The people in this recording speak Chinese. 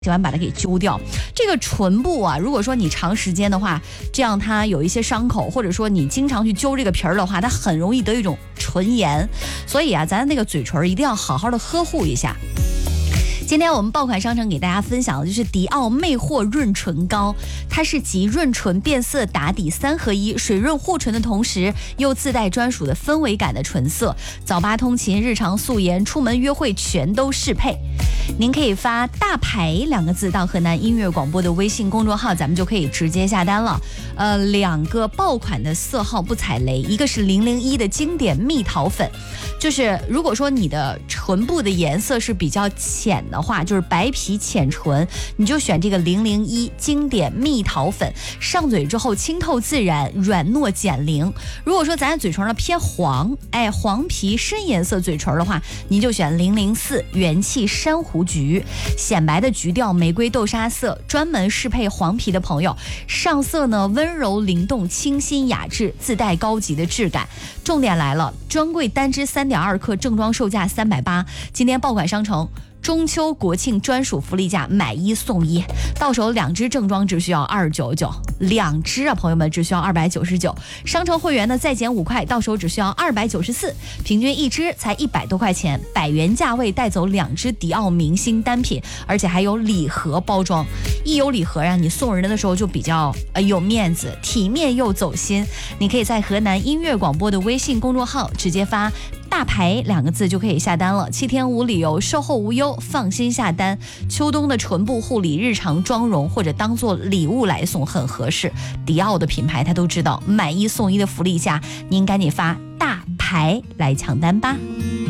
喜欢把它给揪掉。这个唇部啊，如果说你长时间的话，这样它有一些伤口，或者说你经常去揪这个皮儿的话，它很容易得一种唇炎。所以啊，咱那个嘴唇一定要好好的呵护一下。今天我们爆款商城给大家分享的就是迪奥魅惑润唇膏，它是集润唇变色打底3合1，水润护唇的同时又自带专属的氛围感的唇色，早八通勤、日常素颜、出门约会全都适配。您可以发大牌2个字到河南音乐广播的微信公众号，咱们就可以直接下单了。2个爆款的色号不踩雷，一个是001的经典蜜桃粉，就是如果说你的唇部的颜色是比较浅的话，就是白皮浅唇，你就选这个001经典蜜桃粉，上嘴之后清透自然，软糯减龄。如果说咱的嘴唇呢偏黄，黄皮深颜色嘴唇的话，您就选004元气珊瑚橘，显白的橘调玫瑰豆沙色，专门适配黄皮的朋友。上色呢温柔灵动，清新雅致，自带高级的质感。重点来了，专柜单支3.2克，正装售价380，今天爆款商城中秋国庆专属福利价，买1送1，到手2支正装只需要299，2支啊，朋友们只需要299。商城会员呢再减5块，到手只需要294，平均1支才100多块钱，100元价位带走2支迪奥明星单品，而且还有礼盒包装。一有礼盒啊，你送人的时候就比较有面子，体面又走心。你可以在河南音乐广播的微信公众号直接发大牌2个字就可以下单了，7天无理由，售后无忧，放心下单。秋冬的唇部护理、日常妆容或者当做礼物来送很合适。迪奥的品牌他都知道，买1送1的福利价，您赶紧发大牌来抢单吧。